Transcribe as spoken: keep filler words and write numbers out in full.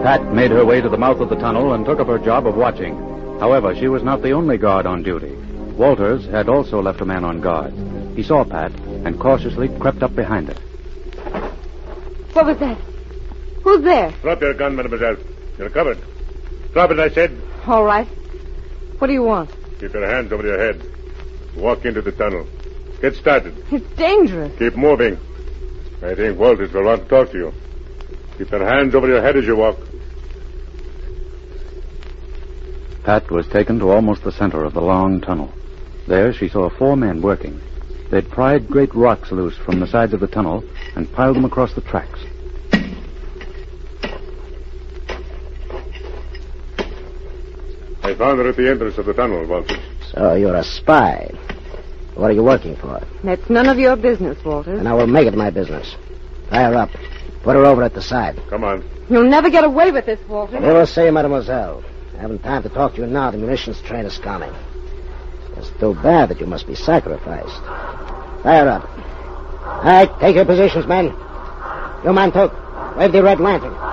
Pat made her way to the mouth of the tunnel and took up her job of watching. However, she was not the only guard on duty. Walters had also left a man on guard. He saw Pat and cautiously crept up behind her. What was that? Who's there? Drop your gun, mademoiselle. You're covered. Drop it, I said. All right. What do you want? Keep your hands over your head. Walk into the tunnel. Get started. It's dangerous. Keep moving. I think Walters will want to talk to you. Keep your hands over your head as you walk. Pat was taken to almost the center of the long tunnel. There she saw four men working. They'd pried great rocks loose from the sides of the tunnel and piled them across the tracks. I found her at the entrance of the tunnel, Walters. So you're a spy. What are you working for? That's none of your business, Walters. And I will make it my business. Tie her up. Put her over at the side. Come on. You'll never get away with this, Walters. You will see, mademoiselle. I haven't time to talk to you now. The munitions train is coming. It's too bad that you must be sacrificed. Tie her up. All right, take your positions, men. You, man, took. Wave the red lantern.